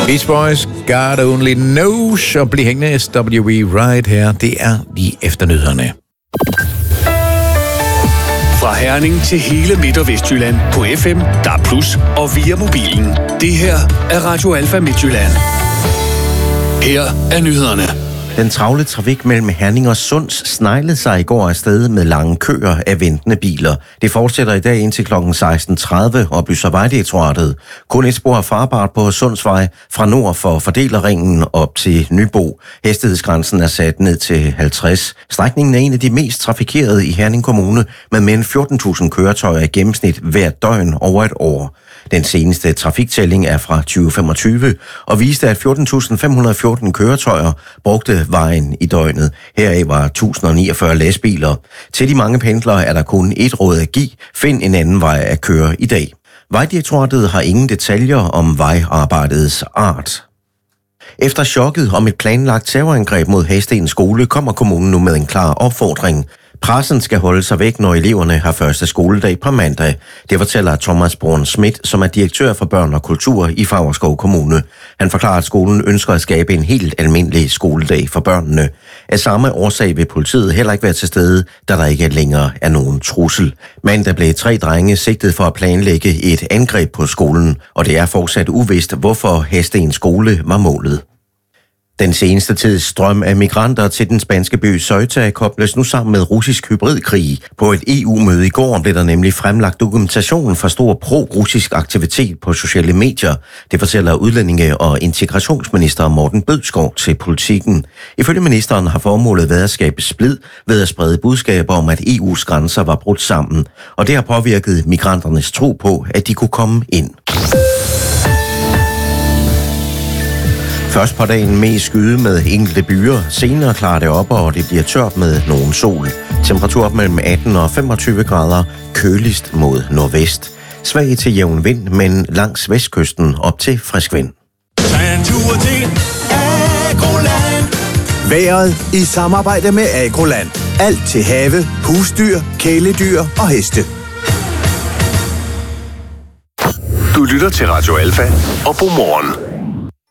Beach Boys, God Only Knows, og bliv hængende, SWV Right her. Det er lige efter nyhederne. Fra Herning til hele Midt- og Vestjylland på FM, DAB+, og via mobilen. Det her er Radio Alfa Midtjylland. Her er nyhederne. Den travle trafik mellem Herning og Sunds sneglede sig i går afsted med lange køer af ventende biler. Det fortsætter i dag indtil kl. 16.30, oplyser Vejdirektoratet. Kun et spor er farbart på Sundsvej fra nord for Fordelerringen op til Nybo. Hastighedsgrænsen er sat ned til 50. Strækningen er en af de mest trafikerede i Herning Kommune med mere end 14.000 køretøjer i gennemsnit hvert døgn over et år. Den seneste trafiktælling er fra 2025 og viste, at 14.514 køretøjer brugte vejen i døgnet. Heraf var 1.049 lastbiler. Til de mange pendlere er der kun et råd at give. Find en anden vej at køre i dag. Vejdirektoratet har ingen detaljer om vejarbejdets art. Efter chokket om et planlagt terrorangreb mod Hadsten skole, kommer kommunen nu med en klar opfordring. Pressen skal holde sig væk, når eleverne har første skoledag på mandag. Det fortæller Thomas Brun Schmidt, som er direktør for børn og kultur i Favrskov Kommune. Han forklarer, at skolen ønsker at skabe en helt almindelig skoledag for børnene. Af samme årsag vil politiet heller ikke være til stede, da der ikke længere er nogen trussel. Mandag blev 3 drenge sigtet for at planlægge et angreb på skolen, og det er fortsat uvist, hvorfor Hadsten skole var målet. Den seneste tids strøm af migranter til den spanske by Ceuta kobles nu sammen med russisk hybridkrig. På et EU-møde i går blev der nemlig fremlagt dokumentation for stor pro-russisk aktivitet på sociale medier. Det fortæller udlændinge- og integrationsminister Morten Bødskov til Politikken. Ifølge ministeren har formålet været at skabe splid ved at sprede budskaber om, at EU's grænser var brudt sammen. Og det har påvirket migranternes tro på, at de kunne komme ind. Først på dagen mest skyde med enkelte byer, senere klarer det op, og det bliver tørt med nogen sol. Temperatur op mellem 18 og 25 grader, køligst mod nordvest. Svag til jævn vind, men langs vestkysten op til frisk vind. Vejret i samarbejde med Agroland. Alt til have, husdyr, kæledyr og heste. Du lytter til Radio Alfa og Godmorgen.